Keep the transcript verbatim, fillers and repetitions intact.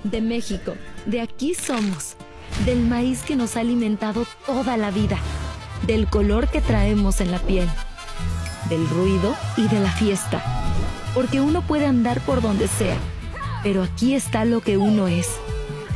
De México, de aquí somos, del maíz que nos ha alimentado toda la vida, del color que traemos en la piel, del ruido y de la fiesta. Porque uno puede andar por donde sea, pero aquí está lo que uno es.